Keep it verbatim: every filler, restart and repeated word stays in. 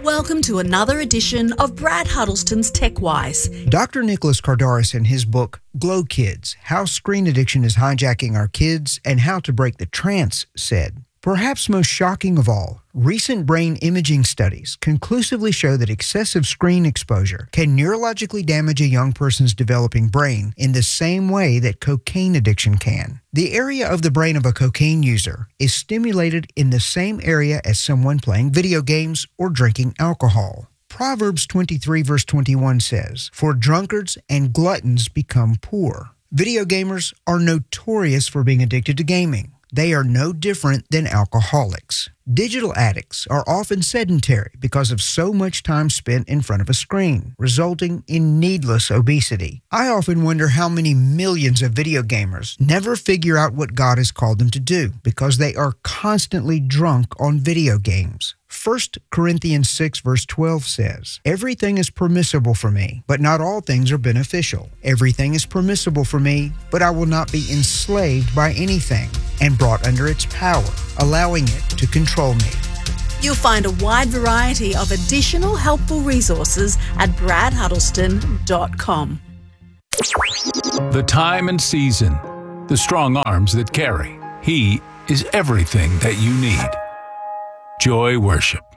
Welcome to another edition of Brad Huddleston's TechWise. Doctor Nicholas Kardaras, in his book, Glow Kids, How Screen Addiction is Hijacking Our Kids and How to Break the Trance, said, perhaps most shocking of all, recent brain imaging studies conclusively show that excessive screen exposure can neurologically damage a young person's developing brain in the same way that cocaine addiction can. The area of the brain of a cocaine user is stimulated in the same area as someone playing video games or drinking alcohol. Proverbs twenty-three verse twenty-one says, "For drunkards and gluttons become poor." Video gamers are notorious for being addicted to gaming. They are no different than alcoholics. Digital addicts are often sedentary because of so much time spent in front of a screen, resulting in needless obesity. I often wonder how many millions of video gamers never figure out what God has called them to do because they are constantly drunk on video games. First Corinthians six verse twelve says, "Everything is permissible for me, but not all things are beneficial. Everything is permissible for me, but I will not be enslaved by anything and brought under its power, allowing it to control me." You'll find a wide variety of additional helpful resources at brad huddleston dot com. The time and season, the strong arms that carry. He is everything that you need. Joy Worship.